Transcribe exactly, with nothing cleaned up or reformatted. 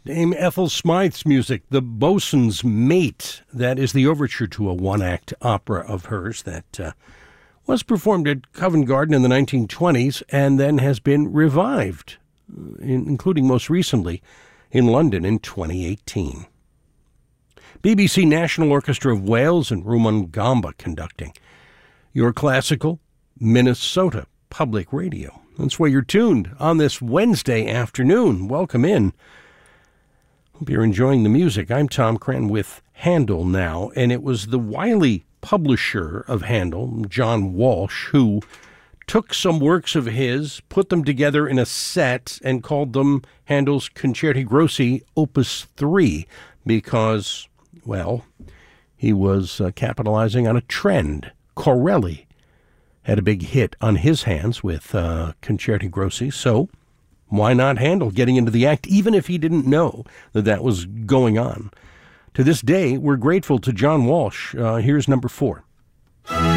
Dame Ethel Smythe's music, The Bosun's Mate. That is the overture to a one-act opera of hers that uh, was performed at Covent Garden in the nineteen twenties and then has been revived, in, including most recently in London in twenty eighteen. B B C National Orchestra of Wales and Rumon Gamba conducting. Your classical, Minnesota Public Radio. That's where you're tuned on this Wednesday afternoon. Welcome in. Hope you're enjoying the music. I'm Tom Cran with Handel now, and it was the wily publisher of Handel, John Walsh, who took some works of his, put them together in a set, and called them Handel's Concerti Grossi Opus three because, well, he was uh, capitalizing on a trend. Corelli had a big hit on his hands with uh, Concerti Grossi, so why not Handel getting into the act, even if he didn't know that that was going on? To this day, we're grateful to John Walsh. Uh, here's number four.